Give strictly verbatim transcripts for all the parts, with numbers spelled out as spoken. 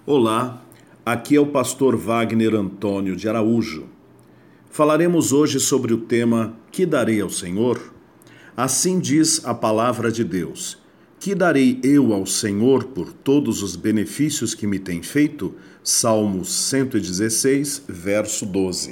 Olá, aqui é o pastor Wagner Antônio de Araújo. Falaremos hoje sobre o tema Que darei ao Senhor? Assim diz a palavra de Deus. Que darei eu ao Senhor por todos os benefícios que me tem feito? Salmos cento e dezesseis, verso doze.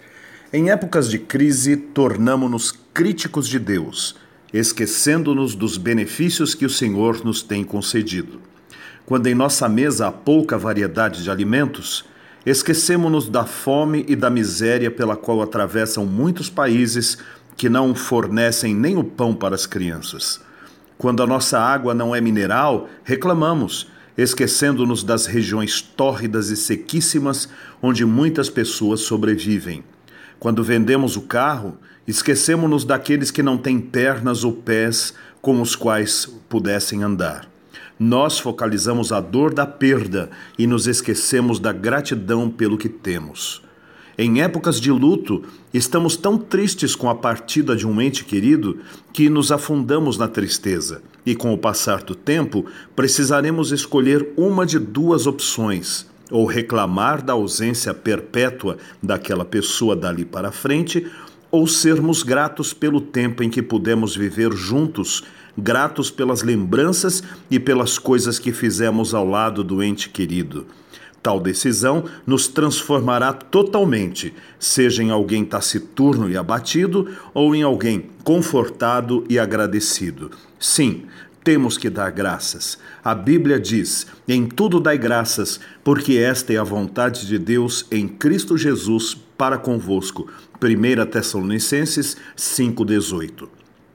Em épocas de crise, tornamo-nos críticos de Deus, esquecendo-nos dos benefícios que o Senhor nos tem concedido. Quando em nossa mesa há pouca variedade de alimentos, esquecemo-nos da fome e da miséria pela qual atravessam muitos países que não fornecem nem o pão para as crianças. Quando a nossa água não é mineral, reclamamos, esquecendo-nos das regiões tórridas e sequíssimas onde muitas pessoas sobrevivem. Quando vendemos o carro, esquecemo-nos daqueles que não têm pernas ou pés com os quais pudessem andar. Nós focalizamos a dor da perda e nos esquecemos da gratidão pelo que temos. Em épocas de luto, estamos tão tristes com a partida de um ente querido que nos afundamos na tristeza. E com o passar do tempo, precisaremos escolher uma de duas opções: ou reclamar da ausência perpétua daquela pessoa dali para frente, ou sermos gratos pelo tempo em que pudemos viver juntos, gratos pelas lembranças e pelas coisas que fizemos ao lado do ente querido. Tal decisão nos transformará totalmente, seja em alguém taciturno e abatido ou em alguém confortado e agradecido. Sim, temos que dar graças. A Bíblia diz: em tudo dai graças, porque esta é a vontade de Deus em Cristo Jesus para convosco. primeira Tessalonicenses cinco, dezoito.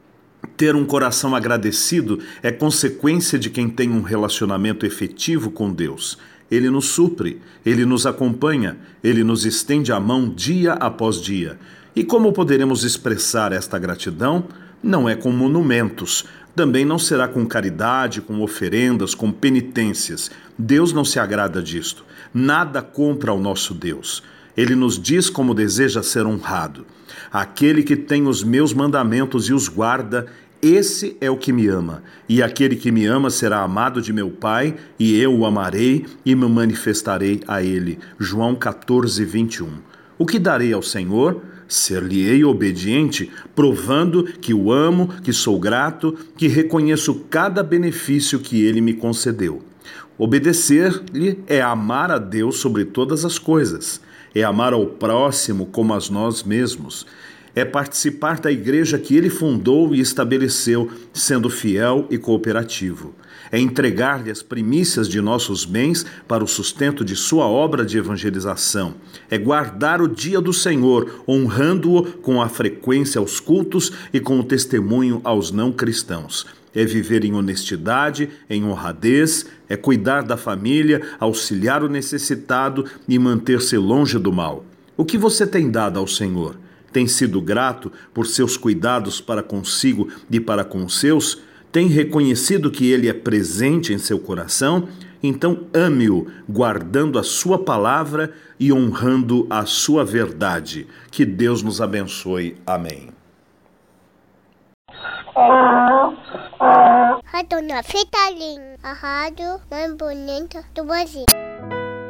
Ter um coração agradecido é consequência de quem tem um relacionamento efetivo com Deus. Ele nos supre, Ele nos acompanha, Ele nos estende a mão dia após dia. E como poderemos expressar esta gratidão? Não é com monumentos, também não será com caridade, com oferendas, com penitências. Deus não se agrada disto. Nada compra ao nosso Deus. Ele nos diz como deseja ser honrado. Aquele que tem os meus mandamentos e os guarda, esse é o que me ama. E aquele que me ama será amado de meu Pai, e eu o amarei e me manifestarei a ele. João catorze, vinte e um. O que darei ao Senhor? Ser-lhe-ei obediente, provando que o amo, que sou grato, que reconheço cada benefício que ele me concedeu. Obedecer-lhe é amar a Deus sobre todas as coisas. É amar ao próximo como a nós mesmos. É participar da igreja que ele fundou e estabeleceu, sendo fiel e cooperativo. É entregar-lhe as primícias de nossos bens para o sustento de sua obra de evangelização. É guardar o dia do Senhor, honrando-o com a frequência aos cultos e com o testemunho aos não cristãos. É viver em honestidade, em honradez, é cuidar da família, auxiliar o necessitado e manter-se longe do mal. O que você tem dado ao Senhor? Tem sido grato por seus cuidados para consigo e para com os seus? Tem reconhecido que Ele é presente em seu coração? Então ame-o, guardando a sua palavra e honrando a sua verdade. Que Deus nos abençoe. Amém. Rádio na Fita Linha, a rádio mais bonita do Brasil.